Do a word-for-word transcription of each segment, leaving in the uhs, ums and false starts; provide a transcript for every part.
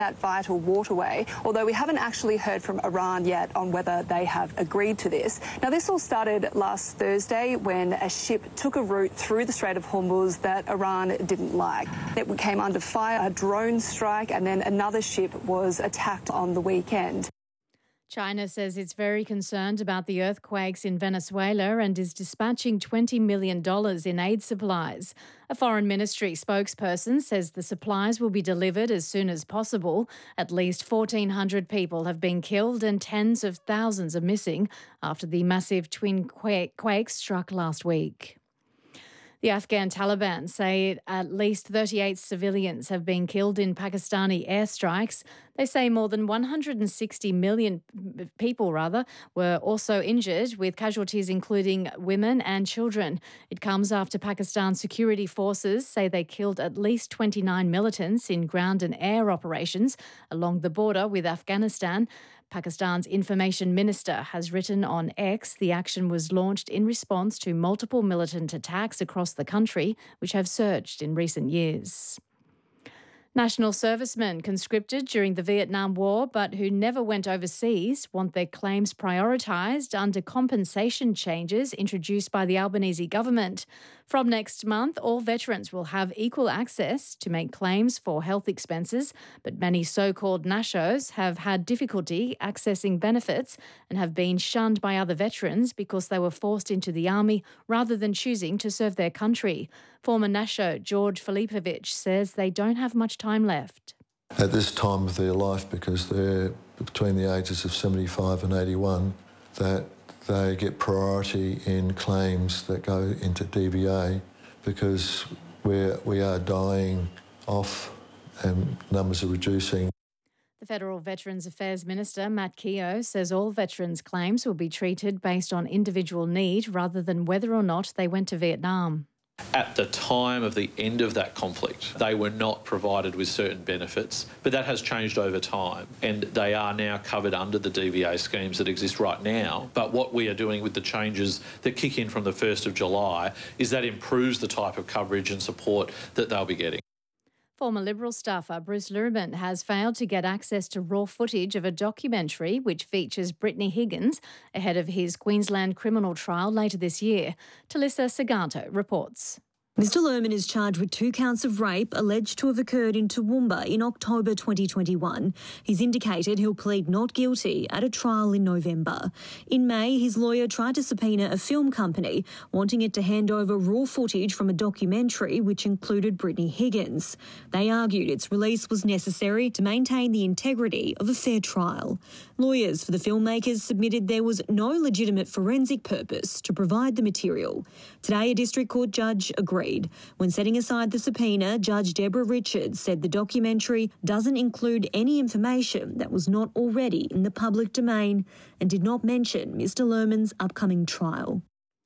that vital waterway, although we haven't actually heard from Iran yet on whether they have agreed to this. Now, this all started last Thursday when a ship took a route through the Strait of Hormuz that Iran didn't like. It came under fire, a drone strike, and then another ship was attacked on the weekend. China says it's very concerned about the earthquakes in Venezuela and is dispatching twenty million dollars in aid supplies. A foreign ministry spokesperson says the supplies will be delivered as soon as possible. At least fourteen hundred people have been killed and tens of thousands are missing after the massive twin quakes struck last week. The Afghan Taliban say at least thirty-eight civilians have been killed in Pakistani airstrikes. They say more than one hundred sixty million people, rather, were also injured, with casualties including women and children. It comes after Pakistan security forces say they killed at least twenty-nine militants in ground and air operations along the border with Afghanistan. Pakistan's information minister has written on X the action was launched in response to multiple militant attacks across the country, which have surged in recent years. National servicemen conscripted during the Vietnam War but who never went overseas want their claims prioritised under compensation changes introduced by the Albanese government. From next month, all veterans will have equal access to make claims for health expenses, but many so-called nashos have had difficulty accessing benefits and have been shunned by other veterans because they were forced into the army rather than choosing to serve their country. Former nasho George Filipovic says they don't have much time left. At this time of their life, because they're between the ages of seventy-five and eighty-one, that they get priority in claims that go into D V A because we're, we are dying off and numbers are reducing. The Federal Veterans Affairs Minister, Matt Keogh, says all veterans' claims will be treated based on individual need rather than whether or not they went to Vietnam. At the time of the end of that conflict, they were not provided with certain benefits, but that has changed over time and they are now covered under the D V A schemes that exist right now. But what we are doing with the changes that kick in from the first of July is that improves the type of coverage and support that they'll be getting. Former Liberal staffer Bruce Lurman has failed to get access to raw footage of a documentary which features Brittany Higgins ahead of his Queensland criminal trial later this year. Talissa Seganto reports. Mister Lurman is charged with two counts of rape alleged to have occurred in Toowoomba in October twenty twenty-one. He's indicated he'll plead not guilty at a trial in November. In May, his lawyer tried to subpoena a film company, wanting it to hand over raw footage from a documentary which included Brittany Higgins. They argued its release was necessary to maintain the integrity of a fair trial. Lawyers for the filmmakers submitted there was no legitimate forensic purpose to provide the material. Today, a district court judge agreed. When setting aside the subpoena, Judge Deborah Richards said the documentary doesn't include any information that was not already in the public domain and did not mention Mister Lurman's upcoming trial.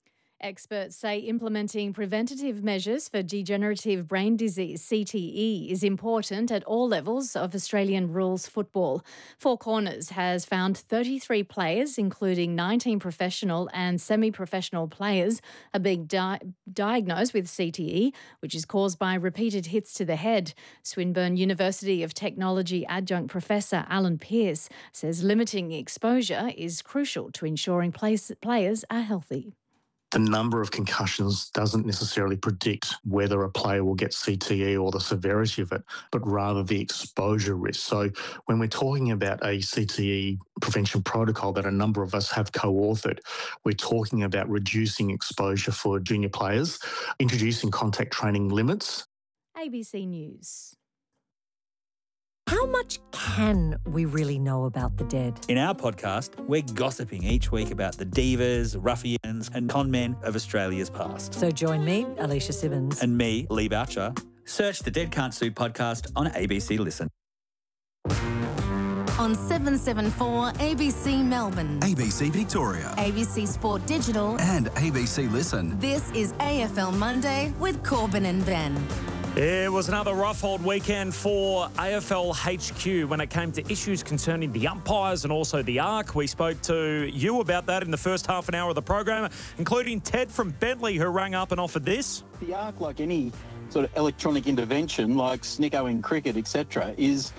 Experts say implementing preventative measures for degenerative brain disease, C T E, is important at all levels of Australian rules football. Four Corners has found thirty-three players, including nineteen professional and semi-professional players, are being di- diagnosed with C T E, which is caused by repeated hits to the head. Swinburne University of Technology adjunct professor Alan Pearce says limiting exposure is crucial to ensuring place- players are healthy. The number of concussions doesn't necessarily predict whether a player will get C T E or the severity of it, but rather the exposure risk. So when we're talking about a C T E prevention protocol that a number of us have co-authored, we're talking about reducing exposure for junior players, introducing contact training limits. A B C News. How much can we really know about the dead? In our podcast, we're gossiping each week about the divas, ruffians and con men of Australia's past. So join me, Alicia Simmons. And me, Lee Boucher. Search the Dead Can't Sue podcast on A B C Listen. On seven seventy-four A B C Melbourne, A B C Victoria, A B C Sport Digital and A B C Listen. This is A F L Monday with Corbin and Ben. It was another rough old weekend for A F L H Q when it came to issues concerning the umpires and also the ARC. We spoke to you about that in the first half an hour of the program, including Ted from Bentley, who rang up and offered this. The ARC, like any sort of electronic intervention, like snicko in cricket, et cetera, is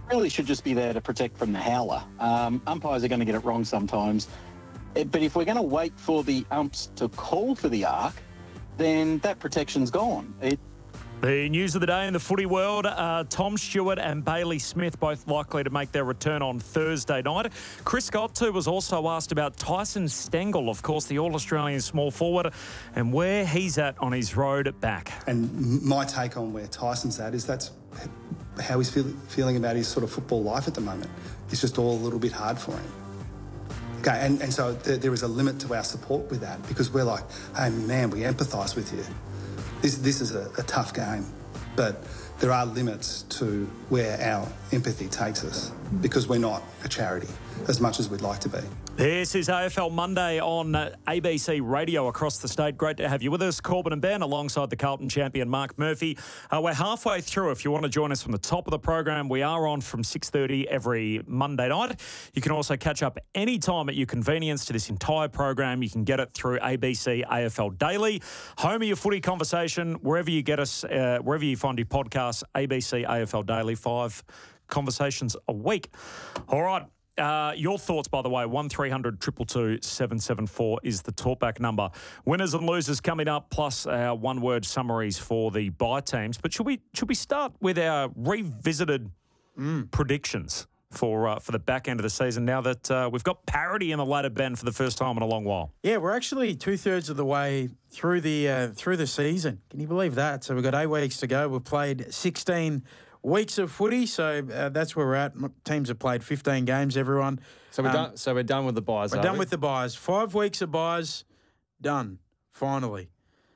really should just be there to protect from the howler. Um, umpires are going to get it wrong sometimes. Eh, But if we're going to wait for the umps to call for the arc, then that protection's gone. It, The news of the day in the footy world, uh, Tom Stewart and Bailey Smith both likely to make their return on Thursday night. Chris Scott, too, was also asked about Tyson Stengel, of course, the All-Australian small forward, and where he's at on his road back. And my take on where Tyson's at is that's how he's feel, feeling about his sort of football life at the moment. It's just all a little bit hard for him. Okay, and, and so there, there is a limit to our support with that because we're like, hey, man, we empathise with you. This, this is a, a tough game, but there are limits to where our empathy takes us because we're not a charity as much as we'd like to be. This is A F L Monday on uh, A B C Radio across the state. Great to have you with us, Corbin and Ben, alongside the Carlton champion Mark Murphy. Uh, we're halfway through. If you want to join us from the top of the program, we are on from six thirty every Monday night. You can also catch up anytime at your convenience to this entire program. You can get it through A B C A F L Daily, home of your footy conversation, wherever you get us, uh, wherever you find your podcasts, A B C A F L Daily, five conversations a week. All right. Uh, your thoughts, by the way, one three hundred two two two seven seven four is the talkback number. Winners and losers coming up, plus our one-word summaries for the bye teams. But should we should we start with our revisited mm. predictions for uh, for the back end of the season now that uh, we've got parity in the ladder, Ben, for the first time in a long while? Yeah, we're actually two-thirds of the way through the uh, through the season. Can you believe that? So we've got eight weeks to go. We've played sixteen weeks of footy, so uh, that's where we're at. Teams have played fifteen games, everyone. So we're um, done. So we're done with the buys. We're are done we? with the buys. Five weeks of buys, done finally.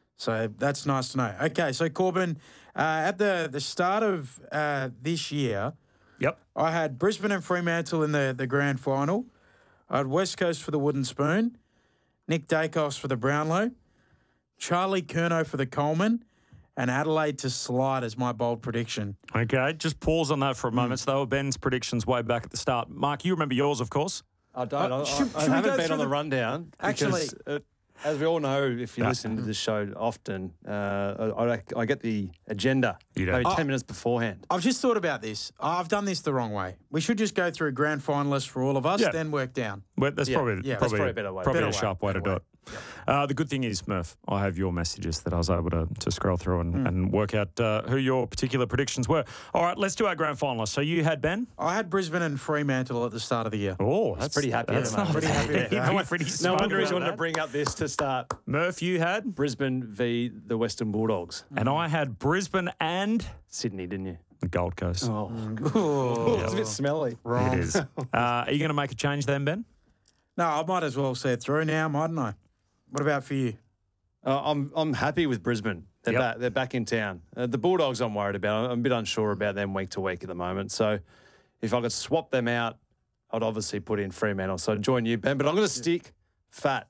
So that's nice to know. Okay, so Corbin, uh, at the the start of uh, this year, yep, I had Brisbane and Fremantle in the the grand final. I had West Coast for the Wooden Spoon, Nick Dacos for the Brownlow, Charlie Curnow for the Coleman, and Adelaide to slide as my bold prediction. Okay, just pause on that for a moment. Mm. So they were Ben's predictions way back at the start. Mark, you remember yours, of course. I don't. Uh, I, should, I, I should haven't been on the, the rundown. Actually, uh, as we all know, if you No. listen to this show often, uh, I, I get the agenda You do. maybe Oh. ten minutes beforehand. I've just thought about this. I've done this the wrong way. We should just go through grand finalists for all of us, Yeah. then work down. Well, that's Yeah, probably, yeah. probably, That's probably a better way. Probably Better a way, sharp way to better do it. Uh, the good thing is, Murph, I have your messages that I was able to, to scroll through and, Mm. and work out uh, who your particular predictions were. All right, let's do our grand finalists. So you had Ben? I had Brisbane and Fremantle at the start of the year. Oh, That's pretty happy. That's at the not moment. Pretty happy with that. Pretty, pretty No smart wonder he's about wanted to that. bring up this to start. Murph, you had? Brisbane v the Western Bulldogs. And I had Brisbane and Sydney, didn't you? the Gold Coast. Oh, Ooh. it's a bit smelly. Wrong. It is. uh, are you going to make a change then, Ben? No, I might as well see it through now, mightn't I? What about for you? Uh, I'm I'm happy with Brisbane. They're Yep. back. They're back in town. Uh, the Bulldogs, I'm worried about. I'm a bit unsure about them week to week at the moment. So, if I could swap them out, I'd obviously put in Fremantle. So, I'd join you, Ben. But I'm going to stick fat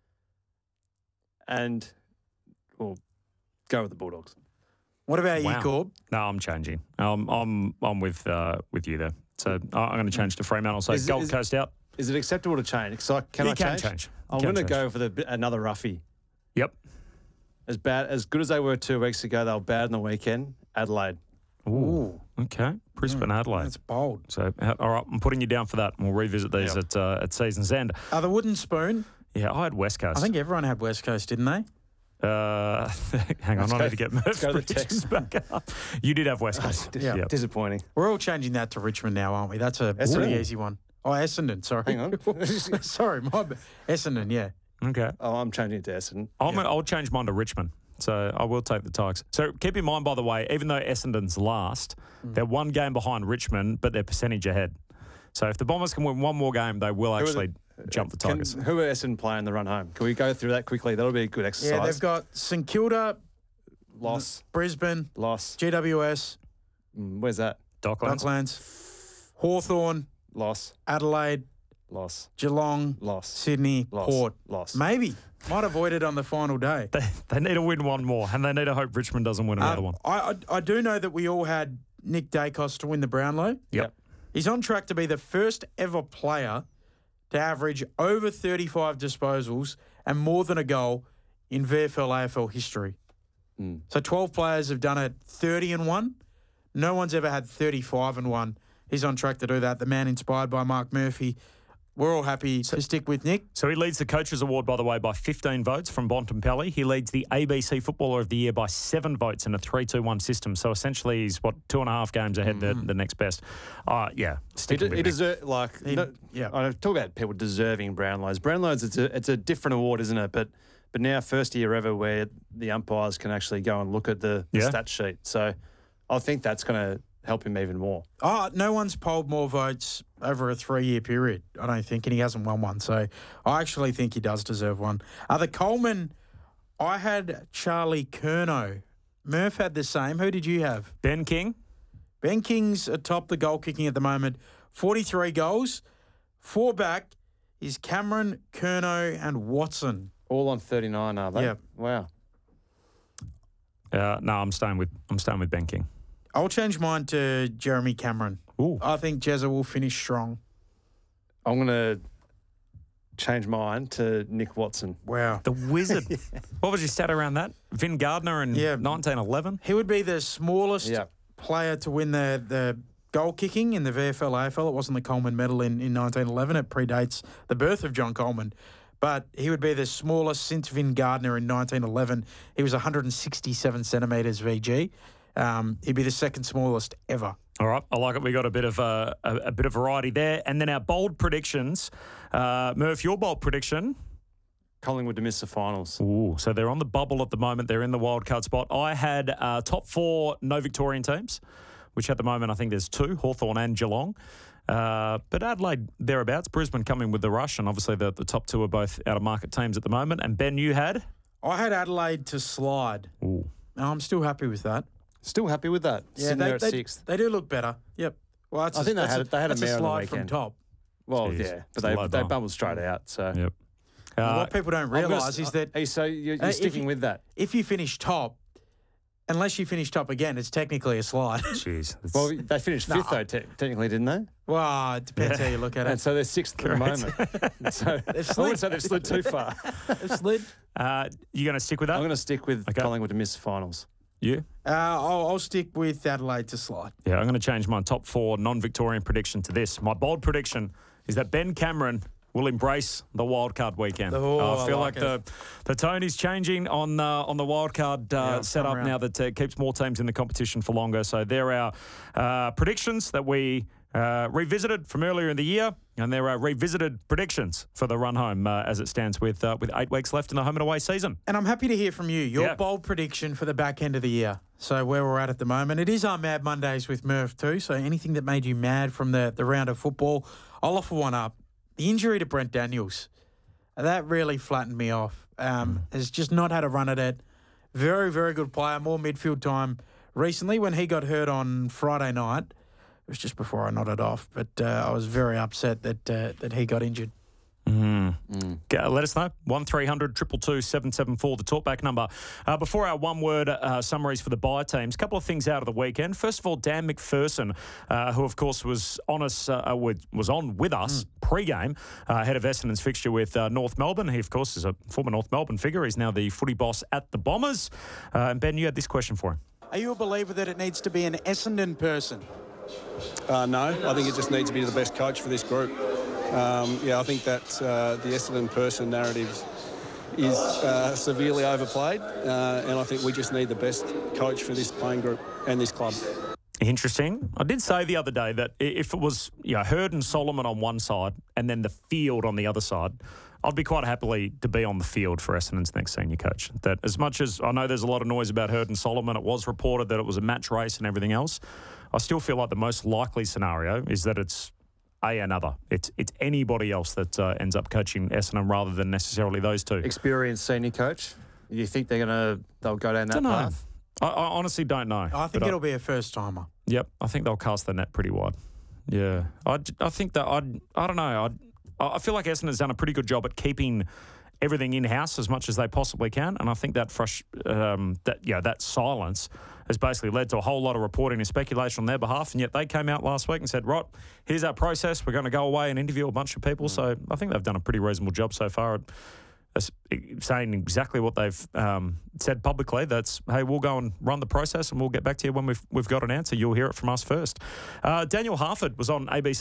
and well, go with the Bulldogs. What about Wow. you, Corb? No, I'm changing. Um, I'm I'm with uh, with you there. So I- I'm going to change to Fremantle. So Is it- Gold is it- Coast out. Is it acceptable to change? Because I can You I can change? change. You I'm can going to change. go for the another roughie. Yep. As bad as good as they were two weeks ago, they were bad on the weekend. Adelaide. Ooh. Okay. Brisbane, Adelaide. That's bold. So, uh, all right, I'm putting you down for that. We'll revisit these Yep. at uh, at season's end. Uh, the Wooden Spoon, Yeah, I had West Coast. I think everyone had West Coast, didn't they? Uh, hang on, Let's I go- need to get let's Murph's go to the predictions back up. You did have West Coast. Yeah. Yep. Disappointing. We're all changing that to Richmond now, aren't we? That's a Essendon. pretty easy one. Oh, Essendon, sorry. Hang on. sorry, my bad. Essendon, yeah. Okay. Oh, I'm changing it to Essendon. I'm, I'll change mine to Richmond. So I will take the Tigers. So keep in mind, by the way, even though Essendon's last, Mm. they're one game behind Richmond, but they're percentage ahead. So if the Bombers can win one more game, they will Who are actually the- jump the Can, Tigers. who are Essendon playing the run home? Can we go through that quickly? That'll be a good exercise. Yeah, they've got St Kilda, loss, Brisbane, loss. G W S, Mm, where's that? Docklands. Docklands, Hawthorn, Loss, Adelaide, loss, Geelong, loss, Sydney, loss, Port. loss. Maybe. Might avoid it on the final day. They, they need to win one more, and they need to hope Richmond doesn't win another Um, one. I, I I do know that we all had Nick Dacos to win the Brownlow. Yep. He's on track to be the first ever player to average over thirty-five disposals and more than a goal in V F L A F L history. Mm. So twelve players have done it thirty and one. No one's ever had thirty-five and one he's on track to do that. The man inspired by Mark Murphy. We're all happy to stick with Nick. So he leads the Coaches Award, by the way, by fifteen votes from Bontempelli. He leads the A B C Footballer of the Year by seven votes in a three two one system. So essentially he's, what, two and a half games ahead mm-hmm. the, the next best. Uh, yeah, He, d- he deserves, like, He- no, yeah. I talk about people deserving Brownlows. Brownlows, it's a, it's a different award, isn't it? But but now, first year ever where the umpires can actually go and look at the, the Yeah. stat sheet. So I think that's going to help him even more. Oh, no one's polled more votes over a three-year period, I don't think, and he hasn't won one. So I actually think he does deserve one. Uh, the Coleman, I had Charlie Curnow. Murph had the same. Who did you have? Ben King. Ben King's atop the goal kicking at the moment. forty-three goals. Four back is Cameron, Curnow and Watson. All on thirty-nine, are they? Yeah. Wow. Uh, no, I'm staying with I'm staying with Ben King. I'll change mine to Jeremy Cameron. Ooh. I think Jezza will finish strong. I'm going to change mine to Nick Watson. Wow. The Wizard. What was your stat around that? Vin Gardner in Yeah. nineteen eleven? He would be the smallest Yeah. player to win the, the goal kicking in the V F L A F L. It wasn't the Coleman medal in, in nineteen eleven. It predates the birth of John Coleman. But he would be the smallest since Vin Gardner in nineteen eleven. He was one hundred sixty-seven centimetres V G. Um, he'd be the second smallest ever. All right, I like it. We got a bit of uh, a, a bit of variety there, and then our bold predictions. Uh, Murph, your bold prediction. Collingwood to miss the finals. Ooh, so they're on the bubble at the moment. They're in the wild card spot. I had uh, top four no Victorian teams, which at the moment I think there's two, Hawthorn and Geelong. Uh, but Adelaide thereabouts. Brisbane coming with the rush, and obviously the, the top two are both out of market teams at the moment. And Ben, you had? I had Adelaide to slide. Ooh. I'm still happy with that. Still happy with that. Yeah, Sitting they, there at they, six. they do look better. Yep. Well, that's I a, think they that's had a, they had a that's mare a on the slide from weekend. top. Well, Jeez. yeah, It's but a they low they bar. bubbled straight out. So Yep. Well, Uh, what people don't I'm gonna realise s- is that Hey, so you're, Uh, you're if sticking you- with that. if you finish top, unless you finish top again, it's technically a slide. Jeez. that's- Well, they finished No. fifth though, te- technically, didn't they? Well, it depends how you look at And it. so they're sixth at the moment. so I slid. wouldn't say they've slid too far. They've slid. uh, you going to stick with that? I'm going to stick with Okay. Collingwood to miss the finals. You? Uh, I'll, I'll stick with Adelaide to slide. Yeah, I'm going to change my top four non-Victorian prediction to this. My bold prediction is that Ben Cameron will embrace the wildcard weekend. Oh, I feel I like, like the the tone is changing on uh, on the wildcard uh, Yeah, it's setup come around. now that uh, keeps more teams in the competition for longer. So there are uh, predictions that we uh, revisited from earlier in the year, and there are revisited predictions for the run home uh, as it stands with uh, with eight weeks left in the home and away season. And I'm happy to hear from you. Your Yeah. bold prediction for the back end of the year. So where we're at at the moment. It is our Mad Mondays with Murph too. So anything that made you mad from the, the round of football, I'll offer one up. The injury to Brent Daniels. That really flattened me off. Um, has just not had a run at it. Very, very good player. More midfield time recently. When he got hurt on Friday night, it was just before I nodded off. But uh, I was very upset that uh, that he got injured. Mm. Go- Let us know. one three hundred two two two seven seven four, the talkback number. Uh, before our one-word uh, summaries for the buy teams, a couple of things out of the weekend. First of all, Dan McPherson, uh, who, of course, was on us, uh, with, was on with us mm. pre-game, uh, ahead of Essendon's fixture with uh, North Melbourne. He, of course, is a former North Melbourne figure. He's now the footy boss at the Bombers. Uh, and, Ben, you had this question for him. Are you a believer that it needs to be an Essendon person? Uh, no, I think it just needs to be the best coach for this group. Um, yeah, I think that uh, the Essendon person narrative is uh, severely overplayed, uh, and I think we just need the best coach for this playing group and this club. Interesting. I did say the other day that i- if it was you know, Hurd and Solomon on one side and then the field on the other side, I'd be quite happily to be on the field for Essendon's next senior coach. That as much as I know there's a lot of noise about Hurd and Solomon, it was reported that it was a match race and everything else, I still feel like the most likely scenario is that it's a another. It's it's anybody else that uh, ends up coaching Essendon rather than necessarily those two. Experienced senior coach. You think they're gonna they'll go down that Don't know. path? I, I honestly don't know. I think But it'll be a first timer. Yep, I think they'll cast the net pretty wide. Yeah, I, I think that I'd I don't know. I'd, I feel like Essendon's done a pretty good job at keeping everything in house as much as they possibly can, and I think that frus- um, that yeah that silence has basically led to a whole lot of reporting and speculation on their behalf. And yet they came out last week and said, "Right, here's our process. We're going to go away and interview a bunch of people." Mm. So I think they've done a pretty reasonable job so far at saying exactly what they've um, said publicly. That's, hey, we'll go and run the process and we'll get back to you when we've we've got an answer. You'll hear it from us first. Uh, Daniel Harford was on A B C